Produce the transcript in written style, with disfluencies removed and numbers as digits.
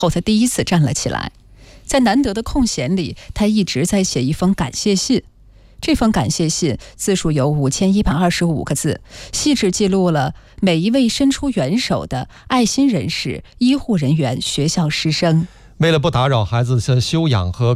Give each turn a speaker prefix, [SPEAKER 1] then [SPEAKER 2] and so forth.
[SPEAKER 1] 后，他第一次站了起来。在难得的空闲里，他一直在写一封感谢信。这封感谢信字数有5125个字，细致记录了每一位伸出援手的爱心人士、医护人员、学校师生。
[SPEAKER 2] 为了不打扰孩子的休养和